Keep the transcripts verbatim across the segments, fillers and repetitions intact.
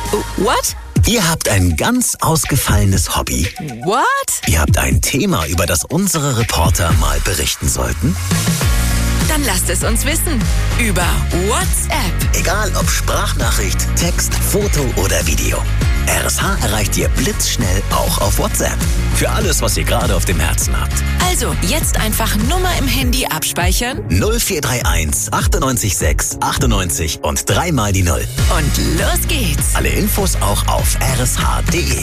What? Ihr habt ein ganz ausgefallenes Hobby. What? Ihr habt ein Thema, über das unsere Reporter mal berichten sollten. Dann lasst es uns wissen. Über WhatsApp. Egal ob Sprachnachricht, Text, Foto oder Video. R S H erreicht ihr blitzschnell auch auf WhatsApp. Für alles, was ihr gerade auf dem Herzen habt. Also, jetzt einfach Nummer im Handy abspeichern. null vier drei eins achtundneunzig sechs achtundneunzig und dreimal die Null. Und los geht's. Alle Infos auch auf r s h punkt d e.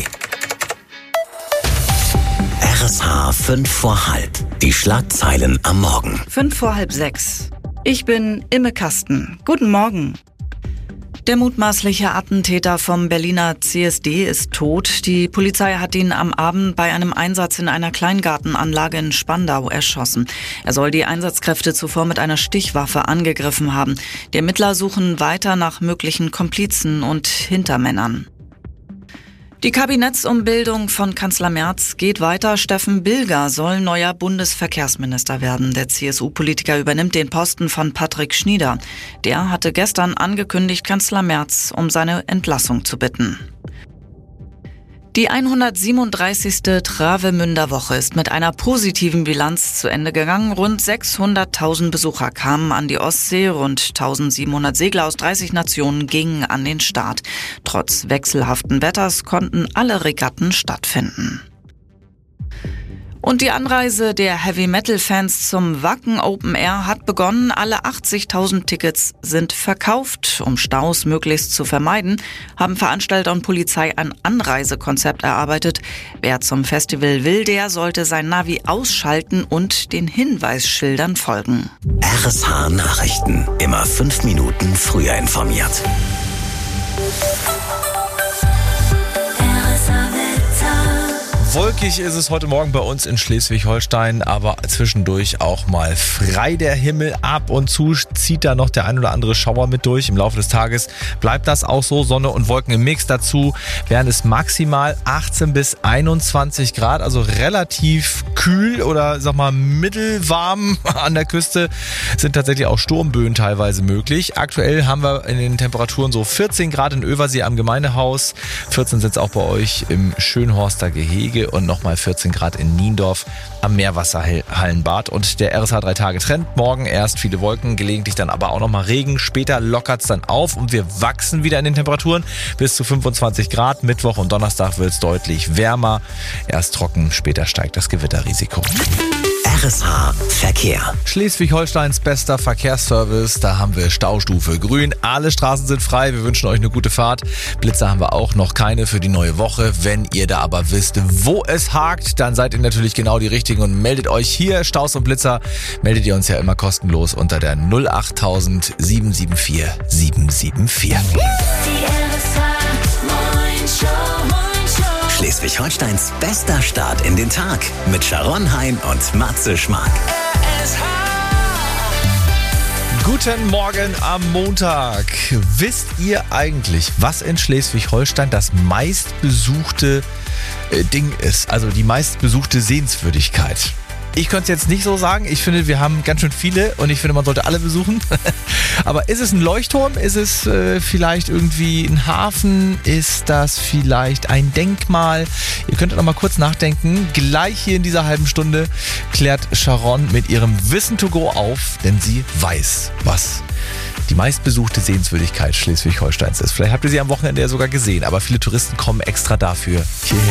R S H fünf vor halb. Die Schlagzeilen am Morgen. Fünf vor halb sechs. Ich bin Imme Kasten. Guten Morgen. Der mutmaßliche Attentäter vom Berliner C S D ist tot. Die Polizei hat ihn am Abend bei einem Einsatz in einer Kleingartenanlage in Spandau erschossen. Er soll die Einsatzkräfte zuvor mit einer Stichwaffe angegriffen haben. Die Ermittler suchen weiter nach möglichen Komplizen und Hintermännern. Die Kabinettsumbildung von Kanzler Merz geht weiter. Steffen Bilger soll neuer Bundesverkehrsminister werden. Der C S U-Politiker übernimmt den Posten von Patrick Schnieder. Der hatte gestern angekündigt, Kanzler Merz um seine Entlassung zu bitten. Die hundertsiebenunddreißigste Travemünder Woche ist mit einer positiven Bilanz zu Ende gegangen. Rund sechshunderttausend Besucher kamen an die Ostsee, rund eintausendsiebenhundert Segler aus dreißig Nationen gingen an den Start. Trotz wechselhaften Wetters konnten alle Regatten stattfinden. Und die Anreise der Heavy-Metal-Fans zum Wacken Open Air hat begonnen. Alle achtzigtausend Tickets sind verkauft. Um Staus möglichst zu vermeiden, haben Veranstalter und Polizei ein Anreisekonzept erarbeitet. Wer zum Festival will, der sollte sein Navi ausschalten und den Hinweisschildern folgen. R S H Nachrichten. Immer fünf Minuten früher informiert. Wolkig ist es heute Morgen bei uns in Schleswig-Holstein, aber zwischendurch auch mal frei der Himmel. Ab und zu zieht da noch der ein oder andere Schauer mit durch. Im Laufe des Tages bleibt das auch so. Sonne und Wolken im Mix. Dazu wären es maximal achtzehn bis einundzwanzig Grad, also relativ kühl oder sag mal mittelwarm an der Küste. Sind tatsächlich auch Sturmböen teilweise möglich. Aktuell haben wir in den Temperaturen so vierzehn Grad in Översee am Gemeindehaus. vierzehn sind es auch bei euch im Schönhorster Gehege. Und nochmal vierzehn Grad in Niendorf am Meerwasserhallenbad. Und der R S H drei Tage Trend. Morgen erst viele Wolken, gelegentlich dann aber auch nochmal Regen. Später lockert es dann auf und wir wachsen wieder in den Temperaturen bis zu fünfundzwanzig Grad. Mittwoch und Donnerstag wird es deutlich wärmer. Erst trocken, später steigt das Gewitterrisiko. R S H Verkehr. Schleswig-Holsteins bester Verkehrsservice. Da haben wir Staustufe grün. Alle Straßen sind frei. Wir wünschen euch eine gute Fahrt. Blitzer haben wir auch noch keine für die neue Woche. Wenn ihr da aber wisst, wo es hakt, dann seid ihr natürlich genau die Richtigen und meldet euch hier. Staus und Blitzer meldet ihr uns ja immer kostenlos unter der null acht tausend sieben sieben vier sieben sieben vier. Schleswig-Holsteins bester Start in den Tag mit Sharon Hein und Matze Schmark. Guten Morgen am Montag. Wisst ihr eigentlich, was in Schleswig-Holstein das meistbesuchte äh, Ding ist? Also die meistbesuchte Sehenswürdigkeit? Ich könnte es jetzt nicht so sagen. Ich finde, wir haben ganz schön viele und ich finde, man sollte alle besuchen. Aber ist es ein Leuchtturm? Ist es äh, vielleicht irgendwie ein Hafen? Ist das vielleicht ein Denkmal? Ihr könnt noch mal kurz nachdenken. Gleich hier in dieser halben Stunde klärt Sharon mit ihrem Wissen to go auf, denn sie weiß, was die meistbesuchte Sehenswürdigkeit Schleswig-Holsteins ist. Vielleicht habt ihr sie am Wochenende ja sogar gesehen, aber viele Touristen kommen extra dafür hierher.